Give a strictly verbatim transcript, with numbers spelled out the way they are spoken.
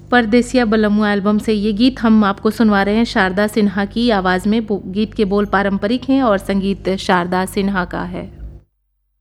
परदेसिया बलमुआ एल्बम से ये गीत हम आपको सुनवा रहे हैं शारदा सिन्हा की आवाज़ में। गीत के बोल पारंपरिक हैं और संगीत शारदा सिन्हा का है।